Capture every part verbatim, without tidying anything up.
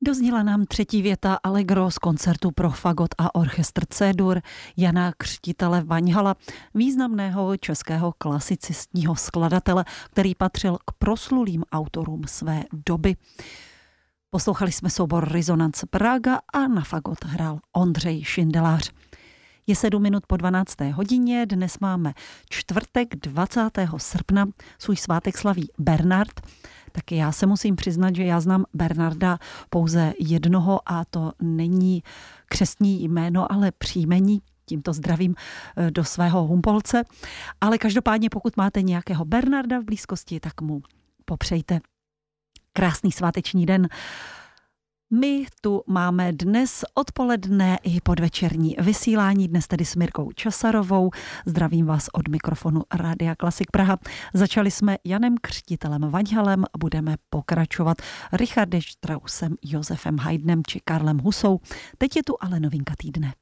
Dozněla nám třetí věta Allegro z koncertu pro fagot a orchestr C-dur Jana Křtitele Vaňhala, významného českého klasicistního skladatele, který patřil k proslulým autorům své doby. Poslouchali jsme soubor Rezonance Praga a na fagot hrál Ondřej Šindelář. Je sedm minut po dvanácté hodině, dnes máme čtvrtek dvacátého srpna, svůj svátek slaví Bernard. Taky já se musím přiznat, že já znám Bernarda pouze jednoho a to není křestní jméno, ale příjmení. Tímto zdravím do svého Humpolce. Ale každopádně, pokud máte nějakého Bernarda v blízkosti, tak mu popřejte krásný sváteční den. My tu máme dnes odpoledne i podvečerní vysílání, dnes tedy s Mirkou Časarovou. Zdravím vás od mikrofonu Rádia Klasik Praha. Začali jsme Janem Křtitelem Vaňhalem, budeme pokračovat Richardem Straussem, Josefem Haydnem či Karlem Husou. Teď je tu ale novinka týdne.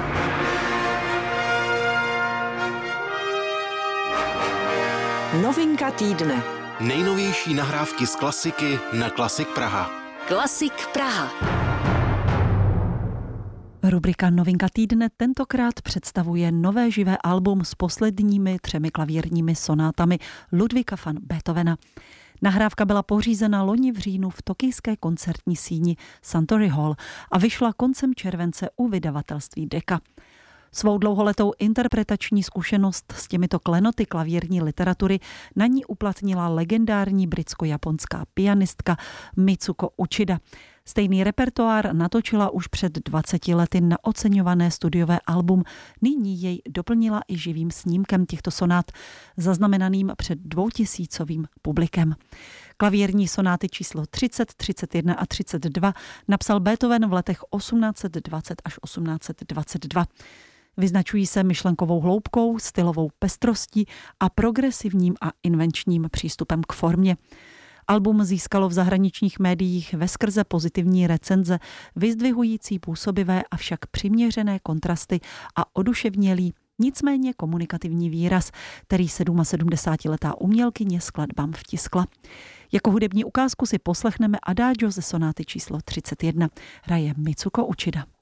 Novinka týdne. Nejnovější nahrávky z klasiky na Klasik Praha. Klasik Praha. Rubrika Novinka týdne tentokrát představuje nové živé album s posledními třemi klavírními sonátami Ludwiga van Beethovena. Nahrávka byla pořízena loni v říjnu v tokijské koncertní síni Suntory Hall a vyšla koncem července u vydavatelství Decca. Svou dlouholetou interpretační zkušenost s těmito klenoty klavírní literatury na ní uplatnila legendární britsko-japonská pianistka Mitsuko Uchida. Stejný repertoár natočila už před dvaceti lety na oceňované studiové album. Nyní jej doplnila i živým snímkem těchto sonát, zaznamenaným před dvoutisícovým publikem. Klavírní sonáty číslo třicet, třicet jedna a třicet dva napsal Beethoven v letech osmnáct dvacet až osmnáct dvacet dva. Vyznačují se myšlenkovou hloubkou, stylovou pestrostí a progresivním a invenčním přístupem k formě. Album získalo v zahraničních médiích veskrze pozitivní recenze, vyzdvihující působivé avšak přiměřené kontrasty a oduševnělý, nicméně komunikativní výraz, který sedmdesátiletá umělkyně skladbám vtiskla. Jako hudební ukázku si poslechneme Adagio ze sonáty číslo třicet jedna. Hraje Mitsuko Uchida.